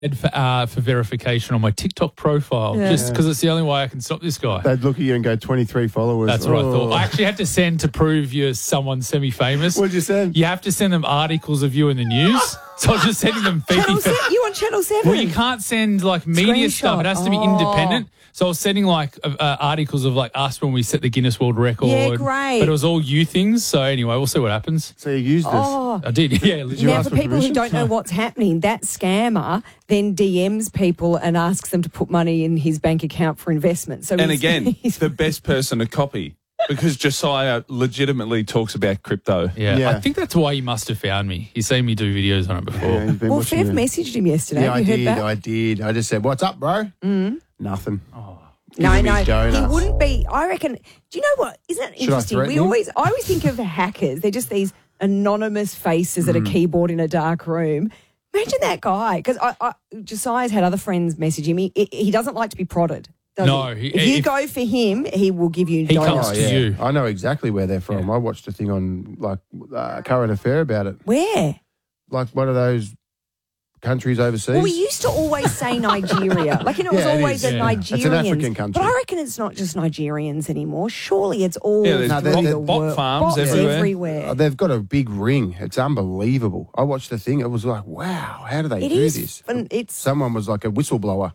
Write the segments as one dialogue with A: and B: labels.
A: for verification on my TikTok profile, just because it's the only way I can stop this guy.
B: They'd look at you and go, 23 followers.
A: That's what I thought. I actually had to send to prove you're someone semi-famous.
B: What did you send?
A: You have to send them articles of you in the news. So I was just sending them
C: You on Channel 7?
A: Well, you can't send like media
C: Screenshot.
A: stuff. It has to be independent. So I was sending like articles of like us when we set the Guinness World Record.
C: Yeah, great.
A: But it was all you things. So anyway, we'll see what happens.
B: So you used this?
C: Oh.
A: I did. Yeah.
B: Did you
C: Now,
B: ask
C: for
B: for
C: people who
B: permission?
C: don't know what's happening, that scammer then DMs people and asks them to put money in his bank account for investment. So
D: And
C: he's-
D: again,
C: he's-
D: the best person to copy because Josiah legitimately talks about crypto.
A: Yeah.
B: Yeah.
A: I think that's why he must have found me. He's seen me do videos on it before.
B: Yeah, he's been
C: well,
B: watching
C: Fev
B: you.
C: messaged him yesterday.
B: Yeah,
C: Have you heard back?
B: I did. I just said, what's up, bro? Nothing.
C: No,
B: Giving me
C: he
B: donuts.
C: wouldn't be. I reckon. Do you know what? Isn't it
B: Should I
C: interesting?
B: threaten
C: I
B: him?
C: always think of hackers. They're just these anonymous faces at a keyboard in a dark room. Imagine that guy. Because Josiah's had other friends message him. He doesn't like to be prodded. does
A: No,
C: he? If you go for him, he will give you
A: He
C: donuts.
A: comes to you.
B: I know exactly where they're from. I watched a thing on like Current Affair about it.
C: Where?
B: Like one of those countries overseas.
C: Well, we used to always say Nigeria. Like, it was
B: Yeah, it
C: always
B: is,
C: a
B: yeah.
C: Nigerians.
B: It's an African country.
C: But I reckon it's not just Nigerians anymore. Surely it's all
D: Yeah, there's
C: through the
D: bot
C: world.
D: farms
C: Bots
D: everywhere.
B: They've got a big ring. It's unbelievable. I watched the thing. It was like, wow, how do they
C: It
B: do
C: is
B: this?
C: fun. It's
B: Someone was like a whistleblower.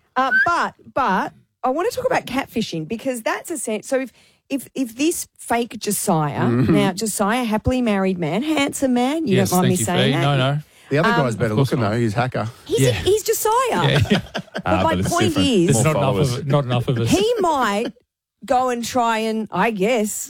C: but I want to talk about catfishing because that's a sense. So if this fake Josiah, now Josiah, happily married man, handsome man, you
A: Yes,
C: don't mind me
A: thank you,
C: saying
A: Fee.
C: that?
A: No.
B: The other guy's better
A: of course
B: looking,
A: not.
B: though. He's hacker.
C: He's Josiah. But my
D: but it's
C: point
D: different.
C: is,
A: There's
D: More
A: not
D: followers.
A: not enough of us.
C: he might go and try and, I guess,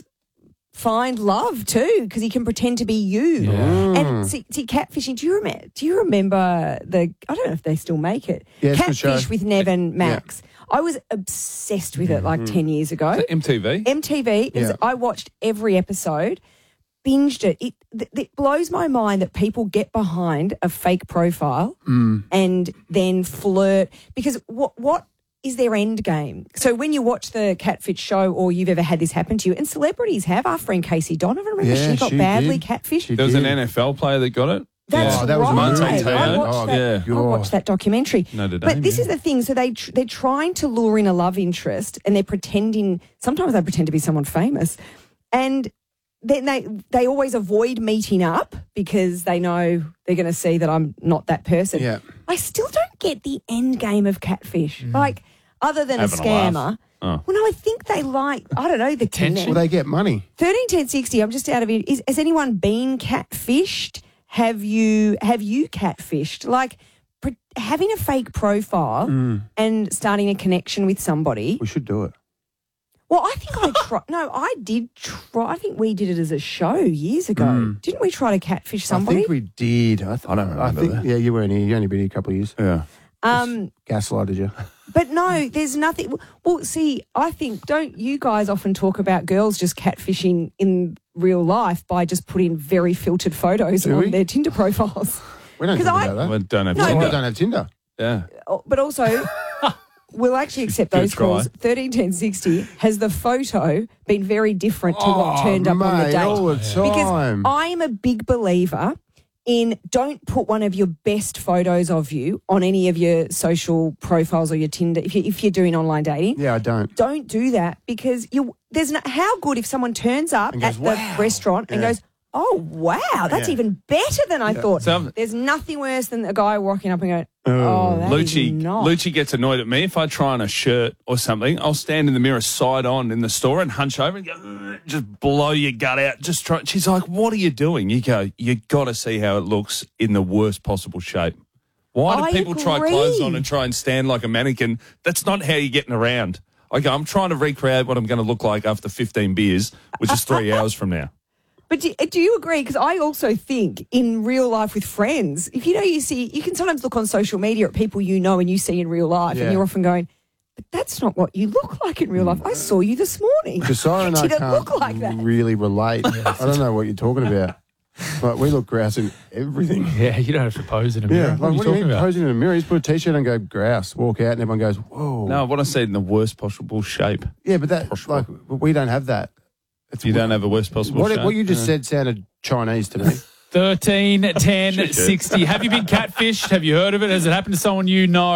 C: find love too because he can pretend to be you. And see, catfishing. Do you remember the? I don't know if they still make it.
B: Yeah, it's a good
C: Catfish
B: show.
C: with Nev and Max. I was obsessed with it like 10 years ago.
D: MTV.
C: MTV.
B: Yeah.
C: I watched every episode, binged it. It blows my mind that people get behind a fake profile and then flirt because what is their end game? So when you watch the Catfish show or you've ever had this happen to you, and celebrities have, our friend Casey Donovan, remember
B: Yeah,
C: she got
B: she
C: badly
B: did.
C: catfished?
B: She
D: There was an
B: did.
D: NFL player that got it.
C: That's
B: Oh, that was a
C: right.
B: movie too.
C: I watched
B: Oh,
C: that.
D: yeah.
C: I watched that documentary.
D: Notre Dame,
C: But this
D: yeah.
C: is the thing. So they're trying to lure in a love interest, and they're pretending. Sometimes they pretend to be someone famous, and then they always avoid meeting up because they know they're going to see that I'm not that person.
B: Yeah.
C: I still don't get the end game of catfish. Like other than
D: Having
C: a
D: a
C: scammer.
D: laugh. Oh.
C: Well, no, I think they like. I don't know the
A: Attention.
B: Well, they get money.
C: 131060. I'm just out of it. Has anyone been catfished? Have you catfished? Like having a fake profile and starting a connection with somebody.
B: We should do it.
C: Well, I think I tried. No, I did try. I think we did it as a show years ago. Didn't we try to catfish somebody?
B: I think we did. I
D: don't remember that.
B: Yeah, you weren't here. You only been here a couple of years.
D: Yeah.
B: Gaslighted you.
C: But no, there's nothing. Well, see, I think, don't you guys often talk about girls just catfishing in real life by just putting very filtered photos
B: Do
C: on
B: we?
C: their Tinder profiles?
B: We don't
C: 'Cause
B: talk
C: I-
B: about that.
D: We don't have
C: No,
B: That's why I
D: Tinder.
B: don't have Tinder.
D: Yeah.
C: But also, we'll actually accept
D: Good
C: those
D: try.
C: calls. 131060, has the photo been very different to what turned up on the
B: mate,
C: date?
B: all the
C: Because
B: time.
C: I am a big believer in don't put one of your best photos of you on any of your social profiles or your Tinder if you're doing online dating.
B: Yeah, I don't.
C: Don't do that because how good if someone turns up
B: And goes,
C: at the
B: "Wow."
C: restaurant and
B: Yeah.
C: goes, oh, wow, that's
B: Yeah.
C: even better than I thought.
D: So-
C: There's nothing worse than a guy walking up and going, oh, that is not.
D: Lucci gets annoyed at me. If I try on a shirt or something, I'll stand in the mirror side on in the store and hunch over and go, "Ugh," just blow your gut out. Just try. She's like, what are you doing? You go, you got to see how it looks in the worst possible shape. Why do
C: I
D: people try
C: agree.
D: clothes on and try and stand like a mannequin? That's not how you're getting around. I go, I'm trying to recreate what I'm going to look like after 15 beers, which is 3 hours from now.
C: But do you agree? Because I also think in real life with friends, if you can sometimes look on social media at people you know and you see in real life,
B: Yeah.
C: and you're often going, but that's not what you look like in real life. I saw you this morning.
B: Josiah
C: You
B: and I
C: didn't
B: can't
C: look like that.
B: really relate. I don't know what you're talking about. Like, we look grouse in everything.
A: Yeah, you don't have to pose in a mirror.
B: Yeah,
A: What
B: like,
A: are you
B: what do you
A: talking
B: mean
A: about?
B: posing in a mirror? You just put a T-shirt on and go grouse, walk out, and everyone goes, whoa.
D: No, what I said in the worst possible shape.
B: Yeah, but we don't have that.
D: You don't have a worst possible shape.
B: What you just said sounded Chinese to me.
A: 13 10 60. Have you been catfished? Have you heard of it? Has it happened to someone you know?